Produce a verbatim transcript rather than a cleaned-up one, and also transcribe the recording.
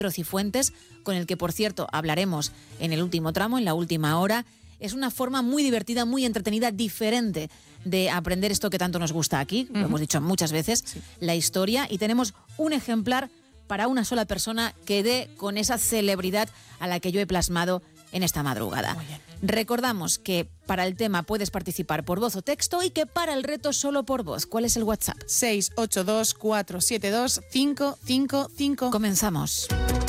Cifuentes, con el que, por cierto, hablaremos en el último tramo, en la última hora. Es una forma muy divertida, muy entretenida, diferente de aprender esto que tanto nos gusta aquí, uh-huh. lo hemos dicho muchas veces, sí. la historia, y tenemos un ejemplar para una sola persona que dé con esa celebridad a la que yo he plasmado en esta madrugada. Recordamos que para el tema puedes participar por voz o texto y que para el reto solo por voz. ¿Cuál es el WhatsApp? seis ocho dos, cuatro siete dos, cinco cinco cinco. Comenzamos.